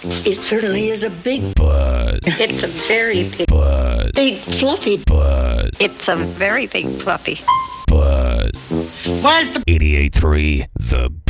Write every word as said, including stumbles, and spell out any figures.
It certainly is a big Buzz. It's a very big Buzz. Big fluffy Buzz. It's a very big fluffy Buzz. Where's the eighty-eight point three The